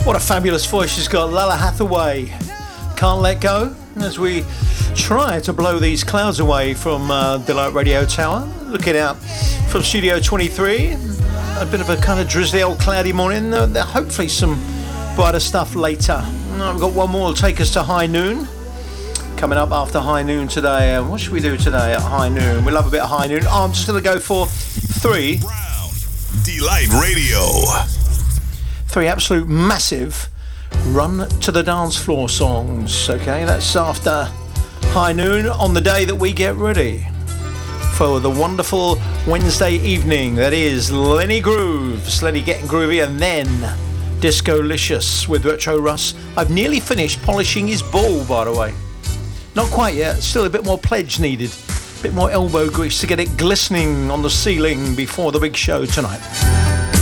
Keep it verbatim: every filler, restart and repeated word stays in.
What a fabulous voice she's got, Lalah Hathaway. Can't Let Go, as we try to blow these clouds away from uh, Delight Radio Tower. Looking out from Studio twenty-three, a bit of a kind of drizzly old cloudy morning. Uh, there hopefully some brighter stuff later. I've got one more to take us to high noon. Coming up after high noon today. Uh, what should we do today at high noon? We love a bit of high noon. Oh, I'm just going to go for three. Brown, Delight Radio. Three absolute massive run to the dance floor songs. Okay, that's after high noon on the day that we get ready for the wonderful Wednesday evening that is Lenny Grooves, Lenny getting groovy, and then Discolicious with Retro Russ. I've nearly finished polishing his ball, by the way. Not quite yet, still a bit more pledge needed, a bit more elbow grease to get it glistening on the ceiling before the big show tonight.